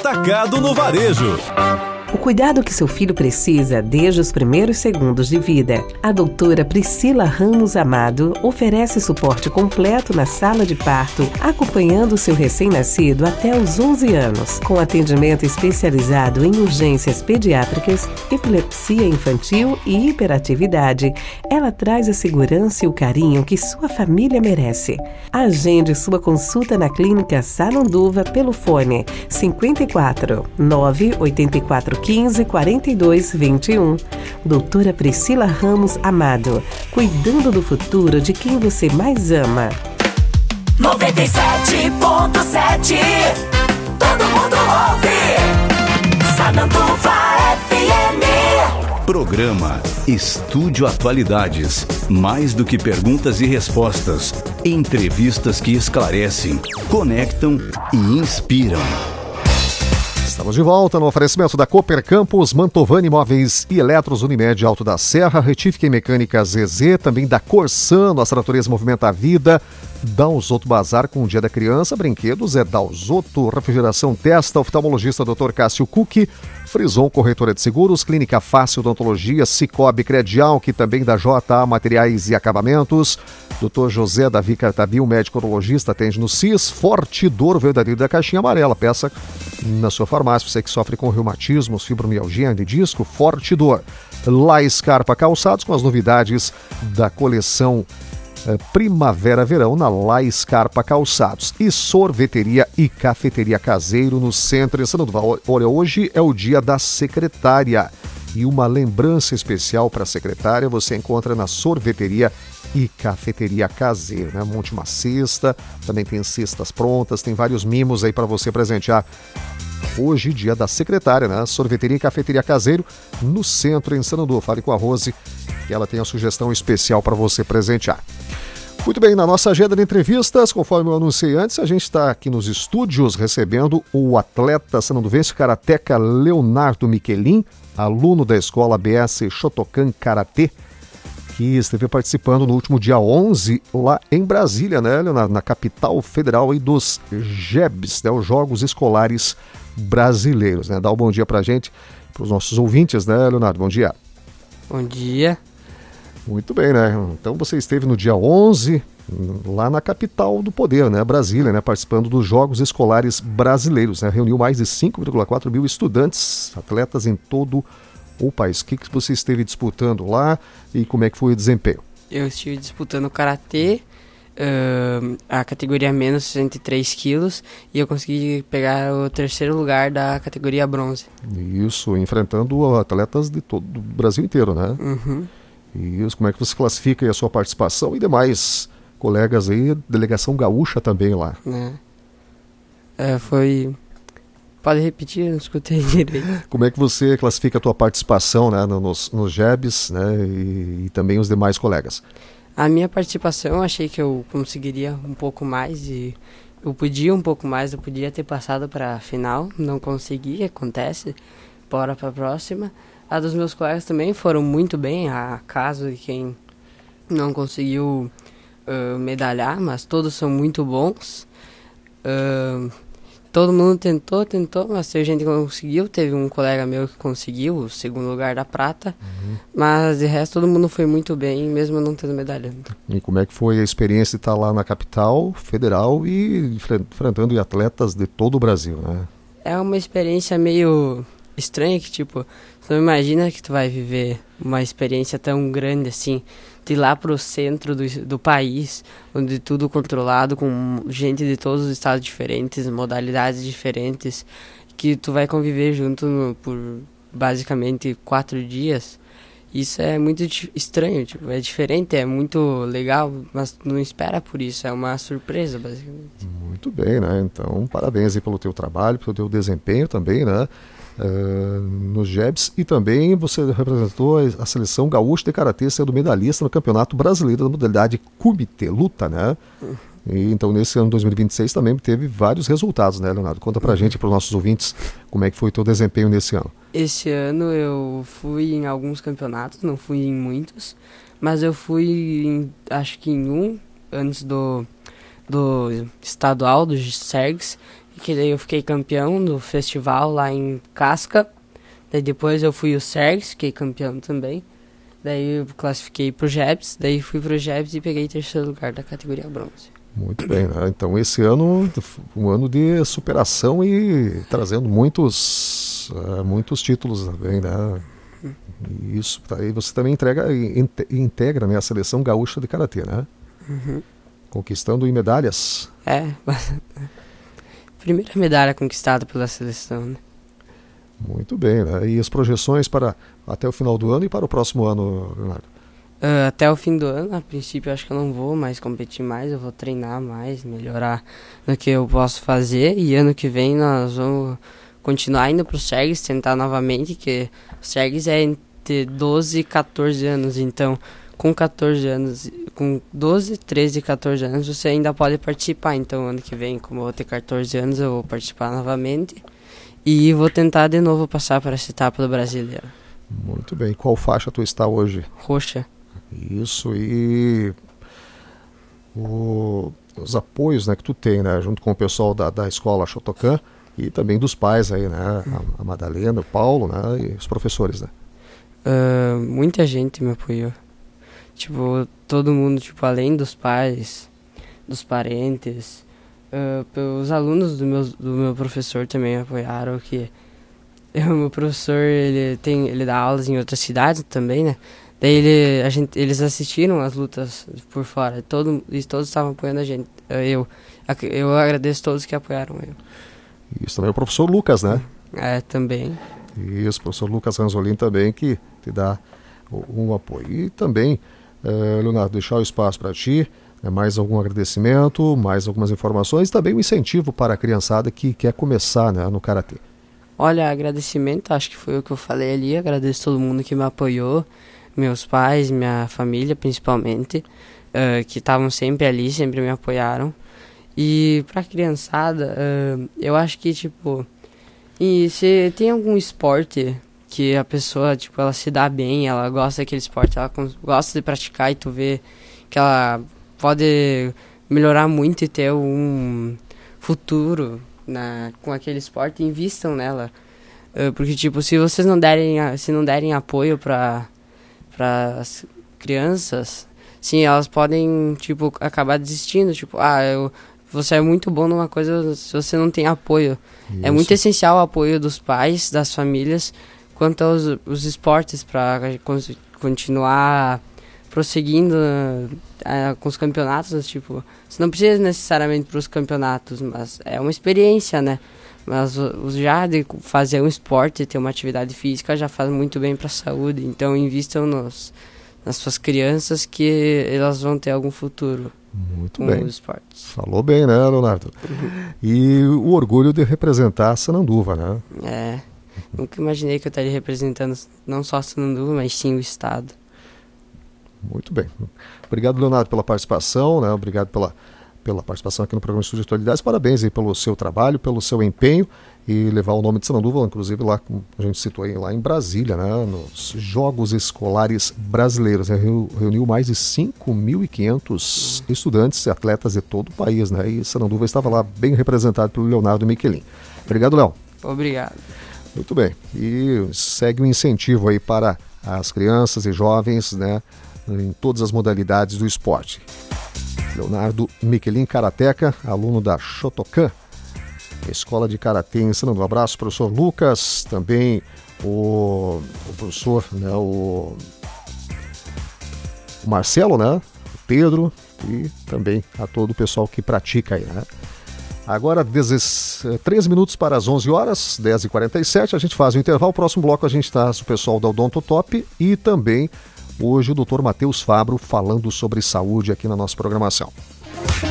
Atacado no Varejo. O cuidado que seu filho precisa desde os primeiros segundos de vida. A doutora Priscila Ramos Amado oferece suporte completo na sala de parto, acompanhando seu recém-nascido até os 11 anos, com atendimento especializado em urgências pediátricas, epilepsia infantil e hiperatividade. Ela traz a segurança e o carinho que sua família merece. Agende sua consulta na Clínica Saranduva pelo fone 54 984 15 42 21. Doutora Priscila Ramos Amado, cuidando do futuro de quem você mais ama. 97.7. Todo mundo ouve. Saranduva FM. Programa Estúdio Atualidades. Mais do que perguntas e respostas. Entrevistas que esclarecem, conectam e inspiram. Estamos de volta no oferecimento da Cooper Campus, Mantovani Imóveis e Eletros, Unimed Alto da Serra, Retífica e Mecânica ZZ, também da Corsan, nossa natureza movimenta a vida, Dalzotto Bazar com o Dia da Criança, brinquedos é Dalzotto, refrigeração Testa, oftalmologista Dr. Cássio Cucchi, Frison Corretora de Seguros, Clínica Fácil Odontologia, Cicobi Credial, que também da JA Materiais e Acabamentos, Dr. José Davi Cartabil, médico urologista, atende no CIS, Fortidor, verdadeiro da caixinha amarela, peça na sua farmácia, você que sofre com reumatismos, fibromialgia de disco, Fortidor. La Scarpa Calçados com as novidades da coleção Primavera-Verão na La Scarpa Calçados. E sorveteria e cafeteria Caseiro no centro de Sandoval. Olha, hoje é o dia da secretária e uma lembrança especial para a secretária você encontra na sorveteria e cafeteria Caseiro, né? Monte uma cesta, também tem cestas prontas, tem vários mimos aí para você presentear. Hoje, dia da secretária, né? Sorveteria e cafeteria Caseiro no centro em Sanandu. Fale com a Rose, que ela tem a sugestão especial para você presentear. Muito bem, na nossa agenda de entrevistas, conforme eu anunciei antes, a gente está aqui nos estúdios recebendo o atleta sananduvense karateca Leonardo Michelin, aluno da escola BS Shotokan Karatê, que esteve participando no último dia 11 lá em Brasília, né, Leonardo, na capital federal aí dos JEBs, né, os Jogos Escolares Brasileiros, né? Dá um bom dia pra gente, pros nossos ouvintes, né, Leonardo? Bom dia. Bom dia. Muito bem, né? Então você esteve no dia 11 lá na capital do poder, né, Brasília, né, participando dos Jogos Escolares Brasileiros, né? Reuniu mais de 5,4 mil estudantes, atletas em todo o país. O que você esteve disputando lá e como é que foi o desempenho? Eu estive disputando o Karatê, a categoria menos 63 quilos, e eu consegui pegar o terceiro lugar da categoria bronze. Isso, enfrentando atletas de todo o Brasil inteiro, né? Uhum. Isso, como é que você classifica aí a sua participação e demais colegas aí, delegação gaúcha também lá? Foi... Pode repetir, eu não escutei direito. Como é que você classifica a tua participação, né, nos JEBs, né, e também os demais colegas? A minha participação, eu achei que eu conseguiria um pouco mais e eu podia um pouco mais, eu podia ter passado para a final, não consegui, acontece, bora para a próxima. A dos meus colegas também foram muito bem, a caso de quem não conseguiu medalhar, mas todos são muito bons. Todo mundo tentou, mas teve gente que não conseguiu. Teve um colega meu que conseguiu o segundo lugar da prata, mas de resto todo mundo foi muito bem, mesmo não tendo medalha. E como é que foi a experiência de estar lá na capital federal e enfrentando atletas de todo o Brasil, né? É uma experiência meio estranha, que tipo, você não imagina que tu vai viver uma experiência tão grande assim, de ir lá pro centro do país, onde tudo controlado, com gente de todos os estados diferentes, modalidades diferentes, que tu vai conviver junto por basicamente 4 dias. Isso é muito estranho, tipo, é diferente, é muito legal, mas tu não espera por isso, é uma surpresa basicamente. Muito bem, né? Então, parabéns aí pelo teu trabalho, pelo teu desempenho também, né? Nos JEBs, e também você representou a seleção gaúcha de karatê, sendo medalhista no Campeonato Brasileiro da modalidade Kumite, luta, né? E então nesse ano 2026 também teve vários resultados, né, Leonardo? Conta pra gente, para os nossos ouvintes, como é que foi o teu desempenho nesse ano. Esse ano eu fui em alguns campeonatos, não fui em muitos, mas eu fui acho que em um, antes do estadual, do SERGS, que daí eu fiquei campeão do festival lá em Casca. Daí depois eu fui o Sergs, fiquei campeão também. Daí eu classifiquei pro JEBs, daí fui pro JEBs e peguei 3º lugar da categoria bronze. Muito bem, né? Então esse ano, um ano de superação e trazendo muitos títulos também, né? Isso, aí você também integra, né, a seleção gaúcha de karatê, né? Uhum. Conquistando medalhas. Primeira medalha conquistada pela seleção, né? Muito bem, né? E as projeções para até o final do ano e para o próximo ano, Leonardo? Até o fim do ano, a princípio, eu acho que eu não vou mais competir mais, eu vou treinar mais, melhorar no que eu posso fazer, e ano que vem nós vamos continuar indo pro Sergs, tentar novamente, que o Sergs é entre 12 e 14 anos, então com 14 anos, com 12, 13 e 14 anos você ainda pode participar, então ano que vem, como eu vou ter 14 anos, eu vou participar novamente. E vou tentar de novo passar para essa etapa do brasileiro. Muito bem. Qual faixa tu está hoje? Roxa. Isso, e os apoios, né, que tu tem, né, junto com o pessoal da escola Shotokan e também dos pais aí, né, a Madalena, o Paulo, né, e os professores, né? Muita gente me apoiou. Tipo, todo mundo, tipo, além dos pais, dos parentes... os alunos do meu professor também apoiaram, que o meu professor ele dá aulas em outras cidades também, né? Daí eles assistiram as lutas por fora, todos estavam apoiando a gente. Eu agradeço todos que apoiaram eu. Isso também é o professor Lucas, né? Também. Isso, o professor Lucas Ranzolin também, que te dá um apoio. E também, Leonardo, deixar o espaço para ti. Mais algum agradecimento, mais algumas informações, também um incentivo para a criançada que quer começar, né, no karatê. Olha, agradecimento, acho que foi o que eu falei ali, agradeço todo mundo que me apoiou, meus pais, minha família principalmente, que estavam sempre ali, sempre me apoiaram. E para a criançada, eu acho que, tipo, e se tem algum esporte que a pessoa, tipo, ela se dá bem, ela gosta daquele esporte, ela gosta de praticar e tu vê que ela pode melhorar muito e ter um futuro com aquele esporte, invistam nela. Porque, tipo, se vocês não derem apoio para as crianças, sim, elas podem, tipo, acabar desistindo. Tipo, você é muito bom numa coisa se você não tem apoio. Isso. É muito essencial o apoio dos pais, das famílias, quanto aos esportes, para continuar prosseguindo com os campeonatos. Tipo, você não precisa necessariamente para os campeonatos, mas é uma experiência, né? Mas já de fazer um esporte, ter uma atividade física, já faz muito bem para a saúde. Então invistam nas suas crianças, que elas vão ter algum futuro. Muito bem. Os esportes. Falou bem, né, Leonardo? E o orgulho de representar Sananduva, né? Nunca imaginei que eu estaria representando não só Sananduva, mas sim o estado. Muito bem. Obrigado, Leonardo, pela participação, né? Obrigado pela participação aqui no programa Estúdio de Atualidades. Parabéns aí pelo seu trabalho, pelo seu empenho e levar o nome de Sananduva, inclusive lá, como a gente citou aí, lá em Brasília, né? Nos Jogos Escolares Brasileiros. Reuniu mais de 5.500 estudantes e atletas de todo o país, né? E Sananduva estava lá bem representado pelo Leonardo Michelin. Obrigado, Léo. Obrigado. Muito bem. E segue um incentivo aí para as crianças e jovens, né? Em todas as modalidades do esporte. Leonardo Michelin, karateca, aluno da Shotokan, Escola de Karatê em Sananduva. Um abraço, professor Lucas, também o professor, né, o Marcelo, né, o Pedro, e também a todo o pessoal que pratica aí, né. Agora, 13 minutos para as 11 horas, 10h47, a gente faz o intervalo. O próximo bloco a gente traz o pessoal da Odonto Top e também hoje o Dr. Matheus Fabro falando sobre saúde aqui na nossa programação.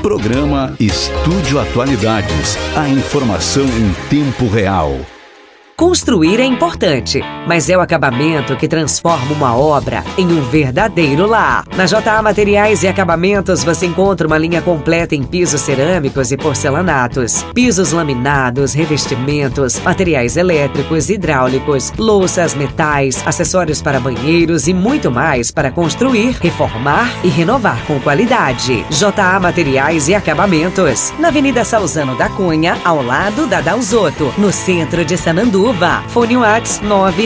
Programa Estúdio Atualidades. A informação em tempo real. Construir é importante, mas é o acabamento que transforma uma obra em um verdadeiro lar. Na JA Materiais e Acabamentos você encontra uma linha completa em pisos cerâmicos e porcelanatos, pisos laminados, revestimentos, materiais elétricos, hidráulicos, louças, metais, acessórios para banheiros e muito mais para construir, reformar e renovar com qualidade. JA Materiais e Acabamentos, na Avenida Salzano da Cunha, ao lado da Dalzotto, no centro de Sananduva. Fone WhatsApp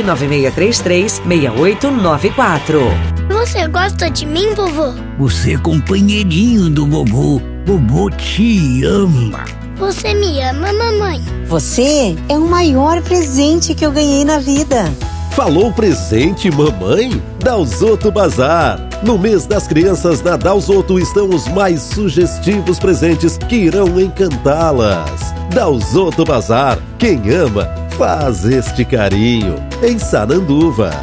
996336894. Você gosta de mim, vovô? Você é companheirinho do vovô. Vovô te ama. Você me ama, mamãe? Você é o maior presente que eu ganhei na vida. Falou presente, mamãe? Dalzotto Bazar. No mês das crianças da Dalzotto estão os mais sugestivos presentes que irão encantá-las. Dalzotto Bazar. Quem ama, faz este carinho. Em Sananduva.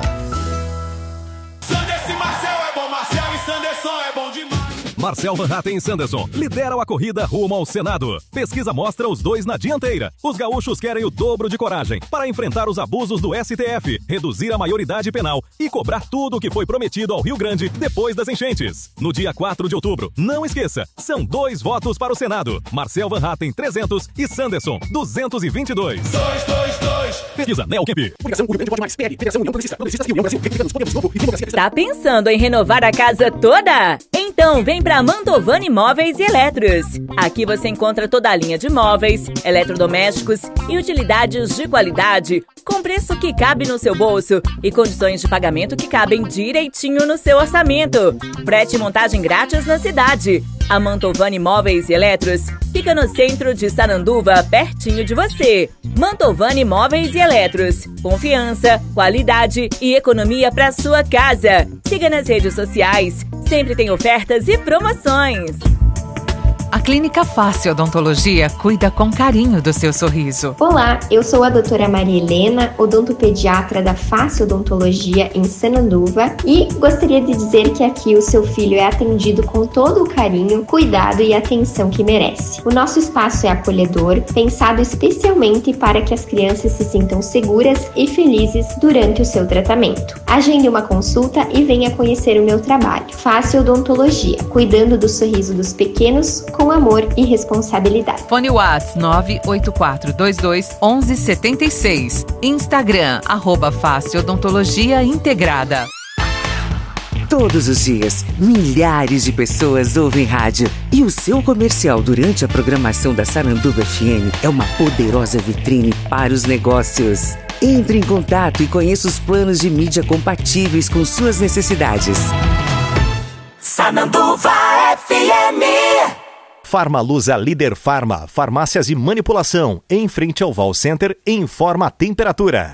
Marcel Van Hatten e Sanderson lideram a corrida rumo ao Senado. Pesquisa mostra os dois na dianteira. Os gaúchos querem o dobro de coragem para enfrentar os abusos do STF, reduzir a maioridade penal e cobrar tudo o que foi prometido ao Rio Grande depois das enchentes. No dia 4 de outubro, não esqueça, são 2 votos para o Senado. Marcel Van Hatten, 300 e Sanderson, 222. 222. Pesquisa Neocamp. Publicação Rio Grande pode mais. PL, Federação União Progressista. Progressistas e União Brasil. Republicanos, Podemos Novo e Democracia. Tá pensando em renovar a casa toda? Então vem pra Mantovani Móveis e Eletros. Aqui você encontra toda a linha de móveis, eletrodomésticos e utilidades de qualidade, com preço que cabe no seu bolso e condições de pagamento que cabem direitinho no seu orçamento. Frete e montagem grátis na cidade. A Mantovani Móveis e Eletros fica no centro de Sananduva, pertinho de você. Mantovani Móveis e Eletros. Confiança, qualidade e economia para sua casa. Siga nas redes sociais. Sempre tem ofertas e promoções. A Clínica Face Odontologia cuida com carinho do seu sorriso. Olá, eu sou a doutora Maria Helena, odontopediatra da Face Odontologia em Sananduva e gostaria de dizer que aqui o seu filho é atendido com todo o carinho, cuidado e atenção que merece. O nosso espaço é acolhedor, pensado especialmente para que as crianças se sintam seguras e felizes durante o seu tratamento. Agende uma consulta e venha conhecer o meu trabalho. Face Odontologia, cuidando do sorriso dos pequenos com amor e responsabilidade. Fone WhatsApp 984221176. Instagram, @Face Odontologia Integrada. Todos os dias, milhares de pessoas ouvem rádio. E o seu comercial durante a programação da Sananduva FM é uma poderosa vitrine para os negócios. Entre em contato e conheça os planos de mídia compatíveis com suas necessidades. Sananduva FM. Farmaluza Líder Farma, farmácias e manipulação, em frente ao Val Center, informa a temperatura.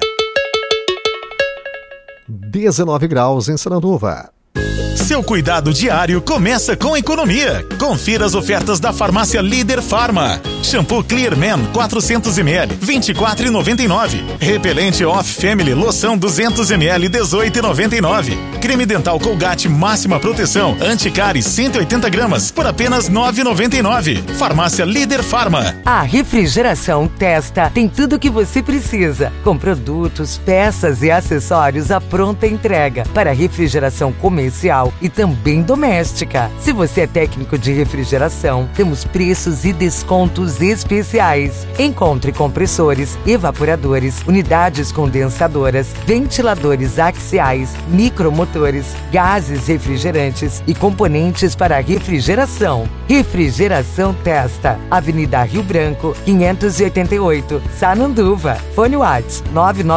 19 graus em Sananduva. Seu cuidado diário começa com economia. Confira as ofertas da farmácia Líder Farma. Shampoo Clear Man 400 ml, R$ 24,99. Repelente Off Family Loção 200 ml, R$ 18,99. Creme dental Colgate Máxima Proteção Anticari 180 gramas por apenas R$ 9,99. Farmácia Líder Farma. A Refrigeração Testa tem tudo o que você precisa, com produtos, peças e acessórios à pronta entrega para refrigeração comercial e também doméstica. Se você é técnico de refrigeração, temos preços e descontos especiais. Encontre compressores, evaporadores, unidades condensadoras, ventiladores axiais, micromotores, gases refrigerantes e componentes para refrigeração. Refrigeração Testa, Avenida Rio Branco, 588, Sananduva. Fone WhatsApp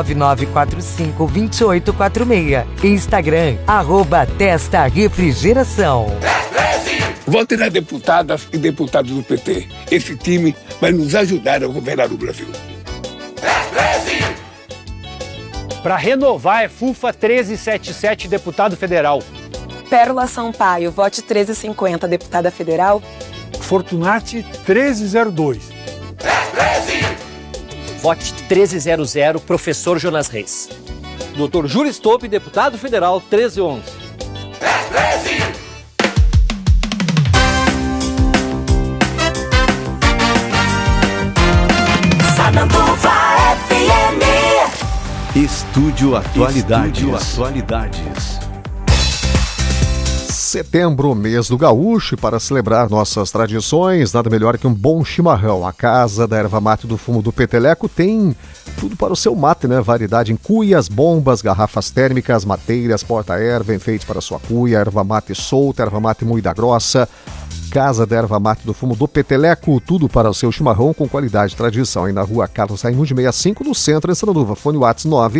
999452846. Instagram, @Testa Refrigeração. Vote na deputada e deputados do PT. Esse time vai nos ajudar a governar o Brasil. Para renovar é FUFA 1377, deputado federal. Pérola Sampaio, vote 1350, deputada federal. Fortunati 1302. Vote 1300, professor Jonas Reis. Dr. Júlio Stop, deputado federal 1311. Sananduva FM. Estúdio Atualidades. Setembro, mês do gaúcho, e para celebrar nossas tradições, nada melhor que um bom chimarrão. A Casa da Erva Mate do Fumo do Peteleco tem tudo para o seu mate, né? Variedade em cuias, bombas, garrafas térmicas, mateiras, porta-erva, enfeites para sua cuia, erva mate solta, erva mate moída grossa. Casa da Erva Mate do Fumo do Peteleco, tudo para o seu chimarrão com qualidade e tradição. Aí na rua Carlos Raimundo 65, no centro, em Sananduva. Fone WhatsApp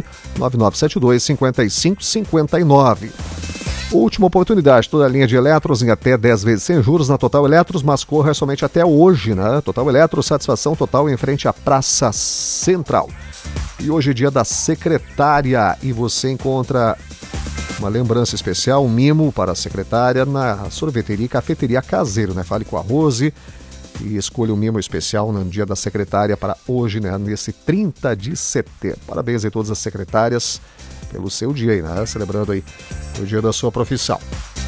99972-5559. Última oportunidade, toda a linha de eletros em até 10 vezes sem juros na Total Eletros, mas corra somente até hoje, né? Total Eletros, satisfação total em frente à Praça Central. E hoje é dia da secretária e você encontra uma lembrança especial, um mimo para a secretária na sorveteria e cafeteria Caseiro, né? Fale com a Rose e escolha um mimo especial no dia da secretária para hoje, né? Nesse 30 de setembro. Parabéns a todas as secretárias pelo seu dia aí, né? Celebrando aí o dia da sua profissão.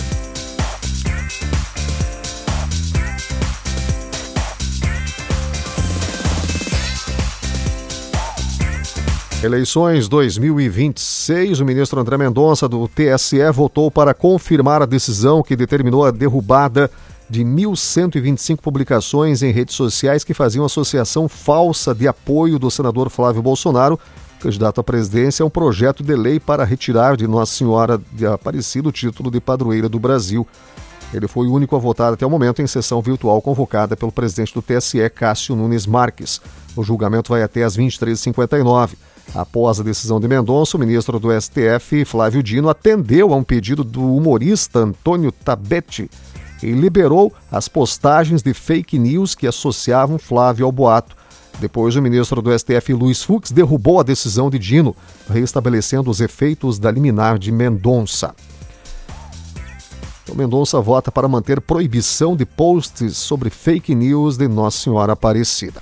Eleições 2026, o ministro André Mendonça do TSE votou para confirmar a decisão que determinou a derrubada de 1.125 publicações em redes sociais que faziam associação falsa de apoio do senador Flávio Bolsonaro, candidato à presidência, a um projeto de lei para retirar de Nossa Senhora de Aparecida o título de padroeira do Brasil. Ele foi o único a votar até o momento em sessão virtual convocada pelo presidente do TSE, Cássio Nunes Marques. O julgamento vai até às 23h59. Após a decisão de Mendonça, o ministro do STF, Flávio Dino, atendeu a um pedido do humorista Antônio Tabetti e liberou as postagens de fake news que associavam Flávio ao boato. Depois, o ministro do STF, Luiz Fux, derrubou a decisão de Dino, reestabelecendo os efeitos da liminar de Mendonça. Então, Mendonça vota para manter proibição de posts sobre fake news de Nossa Senhora Aparecida.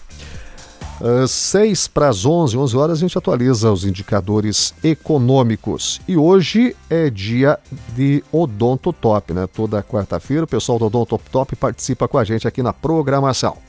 6 para as 11 horas, a gente atualiza os indicadores econômicos. E hoje é dia de Odonto Top, né? Toda quarta-feira o pessoal do Odonto Top participa com a gente aqui na programação.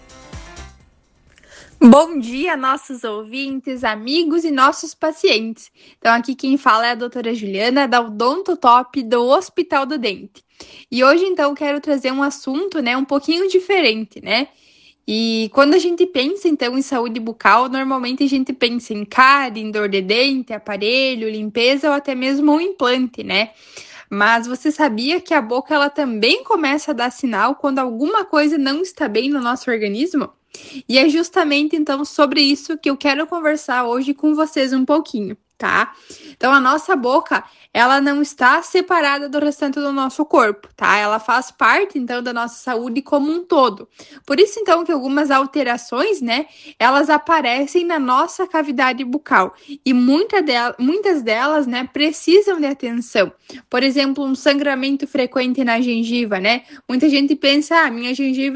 Bom dia, nossos ouvintes, amigos e nossos pacientes. Então aqui quem fala é a doutora Juliana, da Odonto Top do Hospital do Dente. E hoje então quero trazer um assunto, né, um pouquinho diferente, né? E quando a gente pensa, então, em saúde bucal, normalmente a gente pensa em cárie, em dor de dente, aparelho, limpeza ou até mesmo um implante, né? Mas você sabia que a boca, ela também começa a dar sinal quando alguma coisa não está bem no nosso organismo? E é justamente, então, sobre isso que eu quero conversar hoje com vocês um pouquinho, tá? Então, a nossa boca, ela não está separada do restante do nosso corpo, tá? Ela faz parte, então, da nossa saúde como um todo. Por isso, então, que algumas alterações, né, elas aparecem na nossa cavidade bucal. E muitas delas, né, precisam de atenção. Por exemplo, um sangramento frequente na gengiva, né? Muita gente pensa, minha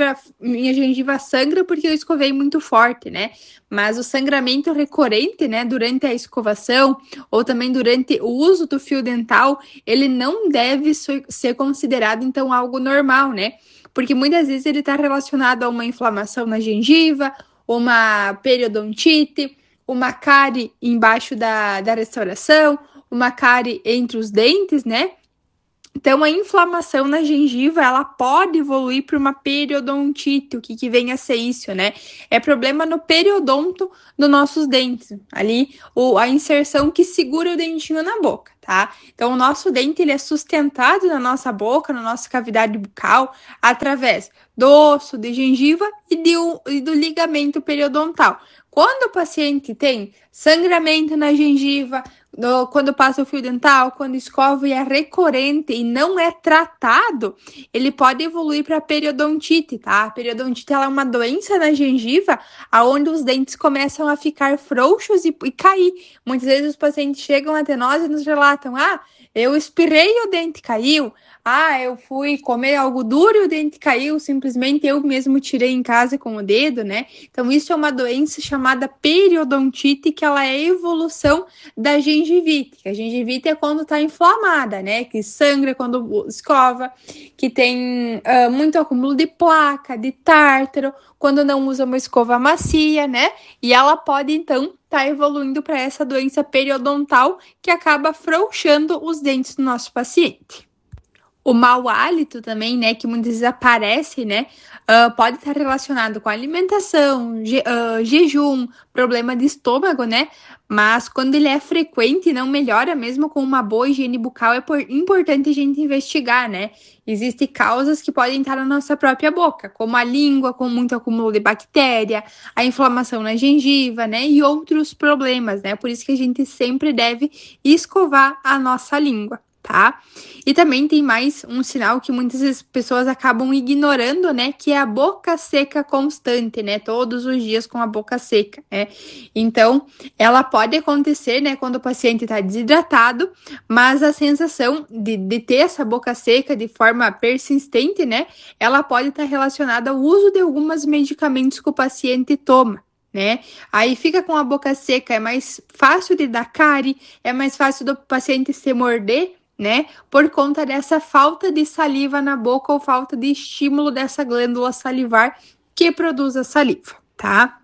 gengiva sangra porque eu escovei muito forte, né? Mas o sangramento recorrente, né, durante a escovação ou também durante o uso do fio dental, ele não deve ser considerado, então, algo normal, né? Porque muitas vezes ele está relacionado a uma inflamação na gengiva, uma periodontite, uma cárie embaixo da restauração, uma cárie entre os dentes, né? Então, a inflamação na gengiva, ela pode evoluir para uma periodontite. O que vem a ser isso, né? É problema no periodonto dos nossos dentes. Ali, a inserção que segura o dentinho na boca, tá? Então, o nosso dente, ele é sustentado na nossa boca, na nossa cavidade bucal, através do osso de gengiva e do ligamento periodontal. Quando o paciente tem sangramento na gengiva, quando passa o fio dental, quando escova e é recorrente e não é tratado, ele pode evoluir para periodontite, tá? A periodontite, ela é uma doença na gengiva, onde os dentes começam a ficar frouxos e cair. Muitas vezes os pacientes chegam até nós e nos relatam, eu espirrei e o dente caiu. Eu fui comer algo duro e o dente caiu, simplesmente eu mesmo tirei em casa com o dedo, né? Então, isso é uma doença chamada periodontite, que ela é a evolução da gengivite. A gengivite é quando tá inflamada, né? Que sangra quando escova, que tem muito acúmulo de placa, de tártaro, quando não usa uma escova macia, né? E ela pode, então, tá evoluindo para essa doença periodontal que acaba afrouxando os dentes do nosso paciente. O mau hálito também, né, que muitas vezes aparece, né, pode estar relacionado com alimentação, jejum, problema de estômago, né, mas quando ele é frequente e não melhora mesmo com uma boa higiene bucal, é importante a gente investigar, né. Existem causas que podem estar na nossa própria boca, como a língua com muito acúmulo de bactéria, a inflamação na gengiva, né, e outros problemas, né, por isso que a gente sempre deve escovar a nossa língua. Tá? E também tem mais um sinal que muitas vezes pessoas acabam ignorando, né? Que é a boca seca constante, né? Todos os dias com a boca seca, né? Então, ela pode acontecer, né? Quando o paciente está desidratado, mas a sensação de ter essa boca seca de forma persistente, né? Ela pode estar relacionada ao uso de alguns medicamentos que o paciente toma. Né? Aí fica com a boca seca, é mais fácil de dar cárie, é mais fácil do paciente se morder, né? Por conta dessa falta de saliva na boca ou falta de estímulo dessa glândula salivar que produz a saliva, tá?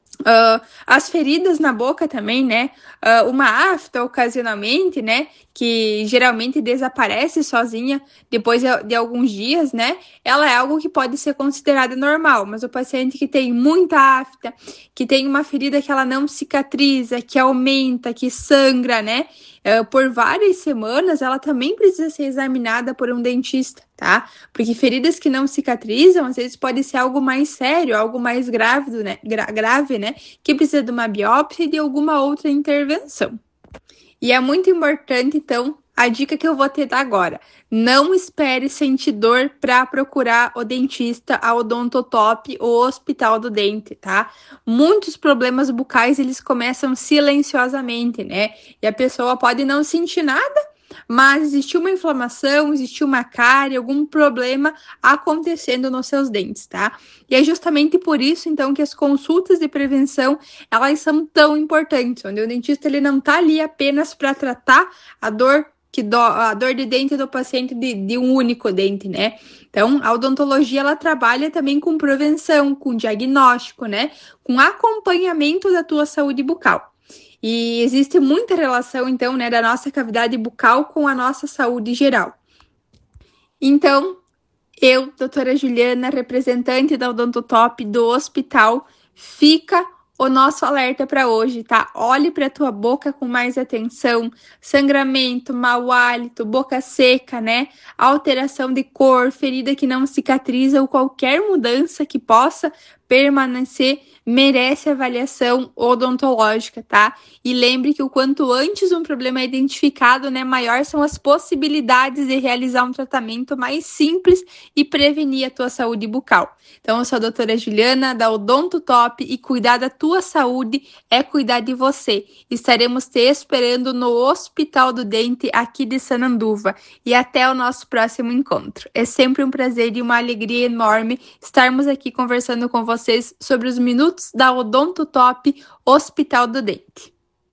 As feridas na boca também, né? Uma afta ocasionalmente, né? Que geralmente desaparece sozinha depois de alguns dias, né? Ela é algo que pode ser considerado normal, mas o paciente que tem muita afta, que tem uma ferida que ela não cicatriza, que aumenta, que sangra, né? Por várias semanas, ela também precisa ser examinada por um dentista, tá? Porque feridas que não cicatrizam, às vezes pode ser algo mais sério, algo mais grave, né? Grave, né? Que precisa de uma biópsia e de alguma outra intervenção. E é muito importante, então, a dica que eu vou te dar agora. Não espere sentir dor para procurar o dentista, a Odontotop, o Hospital do Dente, tá? Muitos problemas bucais, eles começam silenciosamente, né? E a pessoa pode não sentir nada, mas existiu uma inflamação, existiu uma cárie, algum problema acontecendo nos seus dentes, tá? E é justamente por isso, então, que as consultas de prevenção, elas são tão importantes, onde o dentista, ele não tá ali apenas para tratar a dor de dente do paciente de um único dente, né? Então, a odontologia, ela trabalha também com prevenção, com diagnóstico, né? Com acompanhamento da tua saúde bucal. E existe muita relação, então, né, da nossa cavidade bucal com a nossa saúde geral. Então, eu, doutora Juliana, representante da Odontotop do hospital, fica o nosso alerta para hoje, tá? Olhe para a tua boca com mais atenção. Sangramento, mau hálito, boca seca, né? Alteração de cor, ferida que não cicatriza ou qualquer mudança que possa permanecer merece avaliação odontológica, tá? E lembre que o quanto antes um problema é identificado, né, maior são as possibilidades de realizar um tratamento mais simples e prevenir a tua saúde bucal. Então, eu sou a doutora Juliana, da Odontotop, e cuidar da tua saúde é cuidar de você. Estaremos te esperando no Hospital do Dente aqui de Sananduva. E até o nosso próximo encontro. É sempre um prazer e uma alegria enorme estarmos aqui conversando com vocês sobre os minutos da Odontotop Hospital do Dente.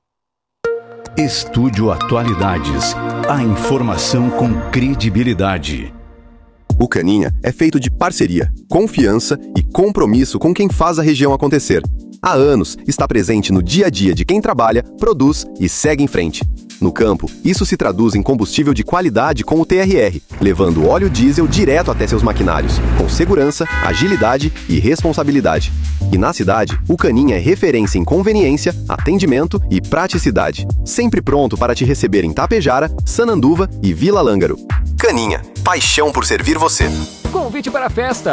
Estúdio Atualidades. A informação com credibilidade. O Caninha é feito de parceria, confiança e compromisso com quem faz a região acontecer. Há anos está presente no dia a dia de quem trabalha, produz e segue em frente. No campo, isso se traduz em combustível de qualidade com o TRR, levando óleo diesel direto até seus maquinários, com segurança, agilidade e responsabilidade. E na cidade, o Caninha é referência em conveniência, atendimento e praticidade. Sempre pronto para te receber em Tapejara, Sananduva e Vila Lângaro. Caninha, paixão por servir você. Convite para a festa.